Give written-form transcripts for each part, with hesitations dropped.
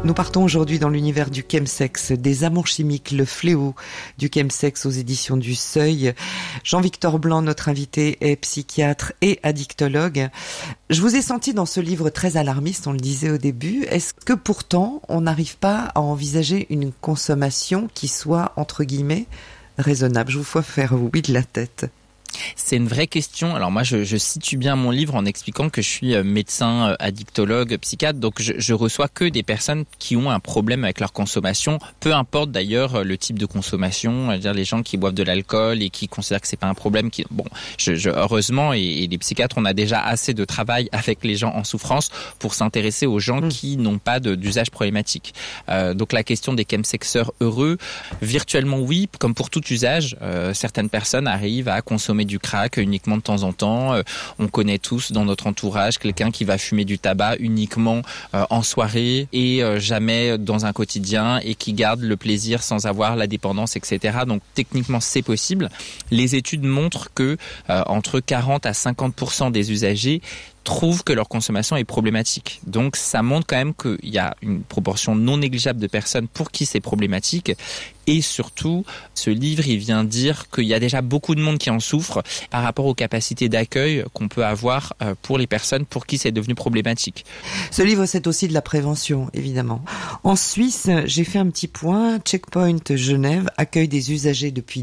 Nous partons aujourd'hui dans l'univers du chemsex, des amours chimiques, le fléau du chemsex aux éditions du Seuil. Jean-Victor Blanc, notre invité, est psychiatre et addictologue. Je vous ai senti dans ce livre très alarmiste, on le disait au début. Est-ce que pourtant on n'arrive pas à envisager une consommation qui soit, entre guillemets, raisonnable? Je vous vois faire oui de la tête. C'est une vraie question. Alors moi, je situe bien mon livre en expliquant que je suis médecin, addictologue, psychiatre. Donc je reçois que des personnes qui ont un problème avec leur consommation. Peu importe d'ailleurs le type de consommation. C'est-à-dire les gens qui boivent de l'alcool et qui considèrent que c'est pas un problème. Heureusement, et les psychiatres, on a déjà assez de travail avec les gens en souffrance pour s'intéresser aux gens qui n'ont pas d'usage problématique. Donc la question des chemsexeurs heureux, virtuellement oui, comme pour tout usage, certaines personnes arrivent à consommer du crack uniquement de temps en temps. On connaît tous dans notre entourage quelqu'un qui va fumer du tabac uniquement en soirée et jamais dans un quotidien et qui garde le plaisir sans avoir la dépendance, etc. Donc techniquement c'est possible. Les études montrent que entre 40 à 50% des usagers trouvent que leur consommation est problématique. Donc ça montre quand même qu'il y a une proportion non négligeable de personnes pour qui c'est problématique. Et surtout, ce livre, il vient dire qu'il y a déjà beaucoup de monde qui en souffre par rapport aux capacités d'accueil qu'on peut avoir pour les personnes pour qui c'est devenu problématique. Ce livre, c'est aussi de la prévention, évidemment. En Suisse, j'ai fait un petit point. Checkpoint Genève accueille des usagers depuis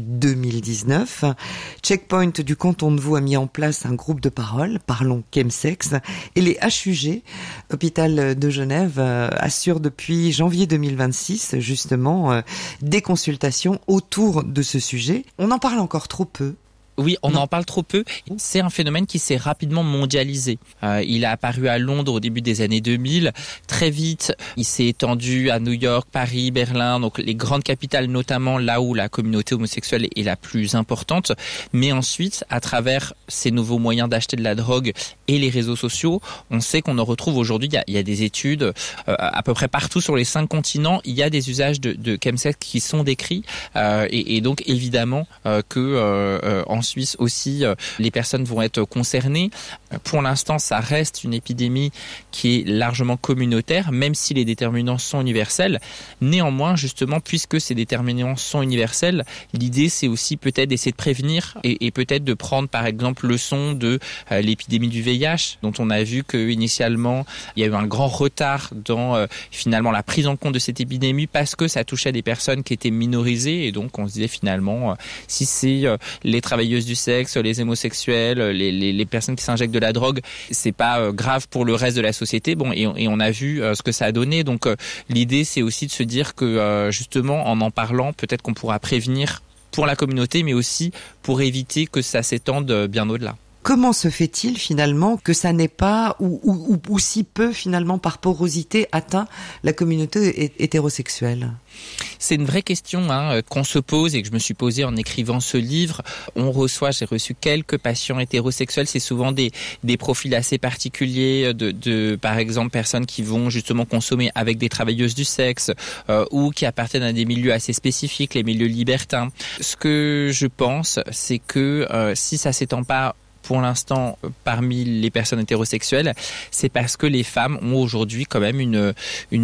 2019. Checkpoint du canton de Vaud a mis en place un groupe de parole, Parlons Chemsex. Et les HUG, Hôpital de Genève, assurent depuis janvier 2026, justement, des consultations autour de ce sujet. On en parle encore trop peu. Oui, on en parle trop peu. C'est un phénomène qui s'est rapidement mondialisé. Il a apparu à Londres au début des années 2000. Très vite, il s'est étendu à New York, Paris, Berlin, donc les grandes capitales notamment, là où la communauté homosexuelle est la plus importante. Mais ensuite, à travers ces nouveaux moyens d'acheter de la drogue et les réseaux sociaux, on sait qu'on en retrouve aujourd'hui. Il y a des études à peu près partout sur les 5 continents. Il y a des usages de chemsex qui sont décrits. Et donc, évidemment, en Suisse aussi, les personnes vont être concernées. Pour l'instant, ça reste une épidémie qui est largement communautaire, même si les déterminants sont universels. Néanmoins, justement, puisque ces déterminants sont universels, l'idée, c'est aussi peut-être d'essayer de prévenir et peut-être de prendre, par exemple, leçon de l'épidémie du VIH, dont on a vu qu'initialement, il y a eu un grand retard dans finalement la prise en compte de cette épidémie parce que ça touchait des personnes qui étaient minorisées. Et donc, on se disait finalement, si c'est les travailleurs du sexe, les homosexuels, les personnes qui s'injectent de la drogue, c'est pas grave pour le reste de la société. Bon, et on a vu ce que ça a donné. Donc l'idée, c'est aussi de se dire que justement, en parlant, peut-être qu'on pourra prévenir pour la communauté, mais aussi pour éviter que ça s'étende bien au-delà. Comment se fait-il finalement que ça n'ait pas, ou si peu finalement par porosité, atteint la communauté hétérosexuelle ? C'est une vraie question qu'on se pose et que je me suis posée en écrivant ce livre. J'ai reçu quelques patients hétérosexuels. C'est souvent des profils assez particuliers de par exemple, personnes qui vont justement consommer avec des travailleuses du sexe ou qui appartiennent à des milieux assez spécifiques, les milieux libertins. Ce que je pense, c'est que si ça s'étend pas pour l'instant parmi les personnes hétérosexuelles, c'est parce que les femmes ont aujourd'hui quand même une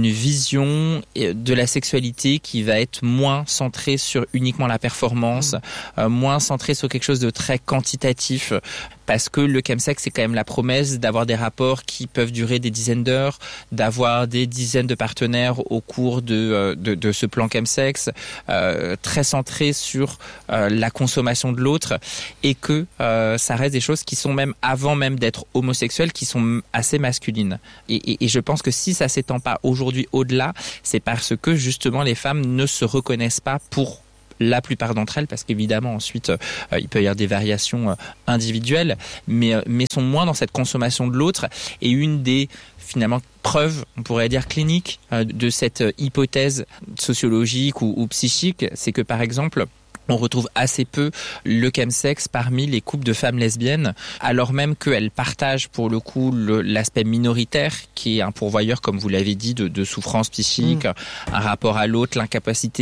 vision de la sexualité qui va être moins centrée sur uniquement la performance, moins centrée sur quelque chose de très quantitatif. Parce que le chemsex, c'est quand même la promesse d'avoir des rapports qui peuvent durer des dizaines d'heures, d'avoir des dizaines de partenaires au cours de ce plan chemsex, très centré sur la consommation de l'autre, et que ça reste des choses qui sont même, avant même d'être homosexuelles, qui sont assez masculines. Et je pense que si ça s'étend pas aujourd'hui au-delà, c'est parce que justement les femmes ne se reconnaissent pas pour la plupart d'entre elles, parce qu'évidemment ensuite il peut y avoir des variations individuelles, mais sont moins dans cette consommation de l'autre. Et une des finalement preuves, on pourrait dire cliniques, de cette hypothèse sociologique ou psychique, c'est que par exemple on retrouve assez peu le chemsex parmi les couples de femmes lesbiennes, alors même qu'elles partagent pour le coup l'aspect minoritaire, qui est un pourvoyeur, comme vous l'avez dit, de souffrance psychique, un rapport à l'autre, l'incapacité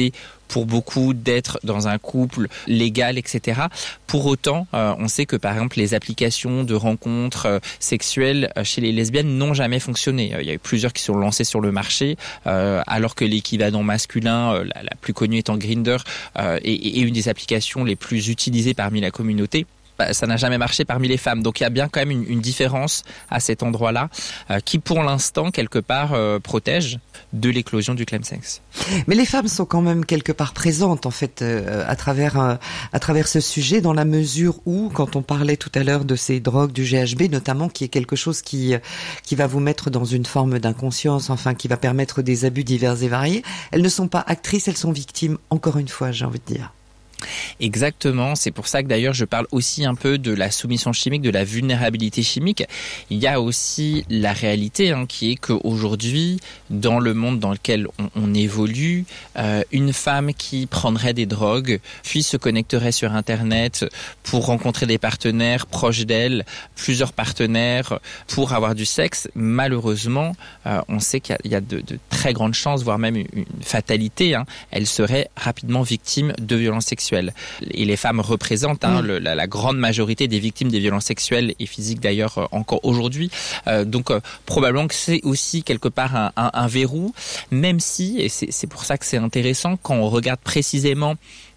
pour beaucoup d'être dans un couple légal, etc. Pour autant, on sait que par exemple les applications de rencontres sexuelles chez les lesbiennes n'ont jamais fonctionné. Il y a eu plusieurs qui sont lancées sur le marché, alors que l'équivalent masculin, la plus connue étant Grindr, est une des applications les plus utilisées parmi la communauté. Ça n'a jamais marché parmi les femmes. Donc il y a bien quand même une différence à cet endroit-là qui pour l'instant quelque part protège de l'éclosion du chemsex. Mais les femmes sont quand même quelque part présentes en fait à travers ce sujet, dans la mesure où, quand on parlait tout à l'heure de ces drogues, du GHB notamment, qui est quelque chose qui va vous mettre dans une forme d'inconscience, enfin qui va permettre des abus divers et variés, elles ne sont pas actrices, elles sont victimes, encore une fois, j'ai envie de dire. Exactement, c'est pour ça que d'ailleurs je parle aussi un peu de la soumission chimique, de la vulnérabilité chimique. Il y a aussi la réalité qui est qu'aujourd'hui, dans le monde dans lequel on évolue, une femme qui prendrait des drogues, puis se connecterait sur Internet pour rencontrer des partenaires proches d'elle, plusieurs partenaires pour avoir du sexe, malheureusement, on sait qu'il y a de très grandes chances, voire même une fatalité, elle serait rapidement victime de violences sexuelles. Et les femmes représentent la grande majorité des victimes des violences sexuelles et physiques d'ailleurs encore aujourd'hui. Donc probablement que c'est aussi quelque part un verrou, même si, et c'est pour ça que c'est intéressant, quand on regarde précisément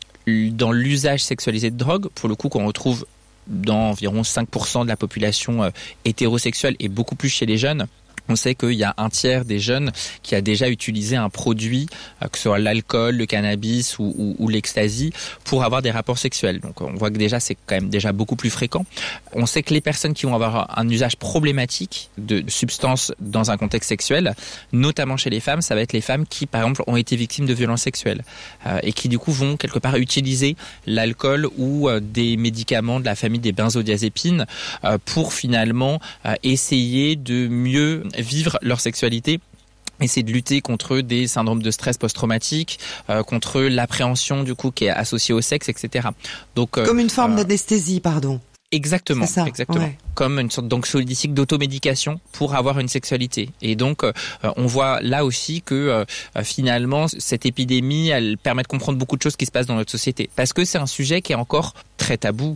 dans l'usage sexualisé de drogue, pour le coup qu'on retrouve dans environ 5% de la population hétérosexuelle et beaucoup plus chez les jeunes. On sait qu'il y a un tiers des jeunes qui a déjà utilisé un produit, que ce soit l'alcool, le cannabis ou l'ecstasy, pour avoir des rapports sexuels. Donc on voit que déjà c'est quand même déjà beaucoup plus fréquent. On sait que les personnes qui vont avoir un usage problématique de substances dans un contexte sexuel, notamment chez les femmes, ça va être les femmes qui par exemple ont été victimes de violences sexuelles et qui du coup vont quelque part utiliser l'alcool ou des médicaments de la famille des benzodiazépines pour finalement essayer de mieux vivre leur sexualité, essayer de lutter contre des syndromes de stress post-traumatique, contre l'appréhension du coup qui est associée au sexe, etc. Donc comme une forme d'anesthésie, pardon. Exactement, c'est ça, exactement. Ouais. Comme une sorte d'anxiolytique d'automédication pour avoir une sexualité. Et donc, on voit là aussi que finalement, cette épidémie, elle permet de comprendre beaucoup de choses qui se passent dans notre société. Parce que c'est un sujet qui est encore très tabou.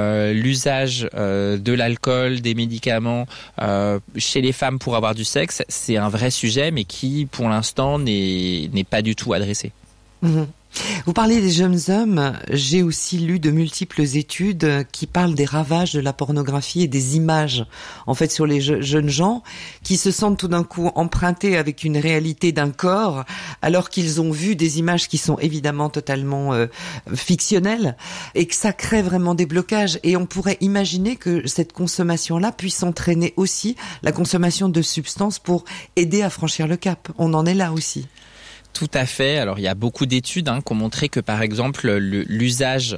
L'usage de l'alcool, des médicaments chez les femmes pour avoir du sexe, c'est un vrai sujet, mais qui, pour l'instant, n'est pas du tout adressé. Mmh. Vous parlez des jeunes hommes, j'ai aussi lu de multiples études qui parlent des ravages de la pornographie et des images, en fait, sur les jeunes gens qui se sentent tout d'un coup empruntés avec une réalité d'un corps, alors qu'ils ont vu des images qui sont évidemment totalement fictionnelles, et que ça crée vraiment des blocages. Et on pourrait imaginer que cette consommation-là puisse entraîner aussi la consommation de substances pour aider à franchir le cap. On en est là aussi. Tout à fait. Alors il y a beaucoup d'études qui ont montré que par exemple l'usage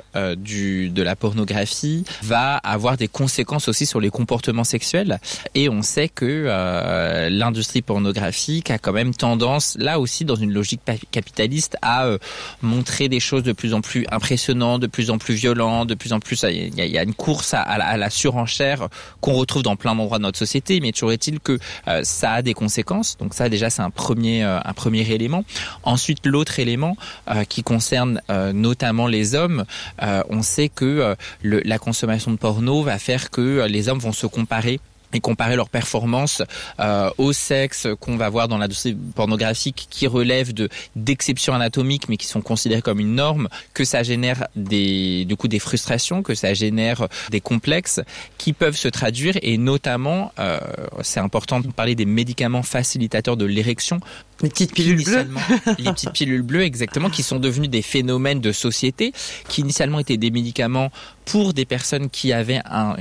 de la pornographie va avoir des conséquences aussi sur les comportements sexuels. Et on sait que l'industrie pornographique a quand même tendance, là aussi dans une logique capitaliste, à montrer des choses de plus en plus impressionnantes, de plus en plus violentes, de plus en plus. Il y a une course à la surenchère qu'on retrouve dans plein d'endroits de notre société. Mais toujours est-il que ça a des conséquences. Donc ça déjà c'est un premier élément. Ensuite, l'autre élément qui concerne notamment les hommes, on sait que la consommation de porno va faire que les hommes vont se comparer et comparer leurs performances au sexe qu'on va voir dans l'industrie pornographique qui relève d'exceptions anatomiques mais qui sont considérées comme une norme, que ça génère des frustrations, que ça génère des complexes qui peuvent se traduire et notamment, c'est important de parler des médicaments facilitateurs de l'érection. Les petites pilules bleues. Les petites pilules bleues, exactement, qui sont devenues des phénomènes de société, qui initialement étaient des médicaments pour des personnes qui avaient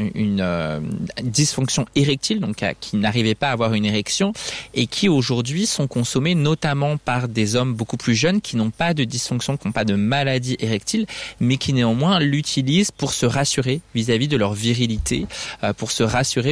une dysfonction érectile, donc qui n'arrivaient pas à avoir une érection, et qui aujourd'hui sont consommés notamment par des hommes beaucoup plus jeunes qui n'ont pas de dysfonction, qui n'ont pas de maladie érectile, mais qui néanmoins l'utilisent pour se rassurer vis-à-vis de leur virilité, pour se rassurer